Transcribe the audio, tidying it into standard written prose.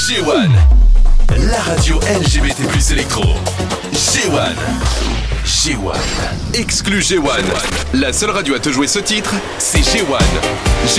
G1, la radio LGBT+ électro. G1. G1. Exclu G1. La seule radio à te jouer ce titre, c'est G1.